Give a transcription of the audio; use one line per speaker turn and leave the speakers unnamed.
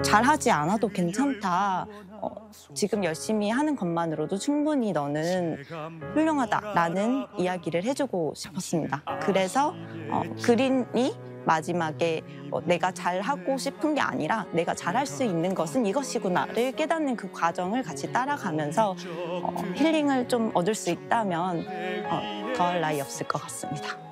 잘하지 않아도 괜찮다. 지금 열심히 하는 것만으로도 충분히 너는 훌륭하다라는 이야기를 해주고 싶었습니다. 그래서 그린이 마지막에 내가 잘하고 싶은 게 아니라 내가 잘할 수 있는 것은 이것이구나를 깨닫는 그 과정을 같이 따라가면서 힐링을 좀 얻을 수 있다면 더할 나위 없을 것 같습니다.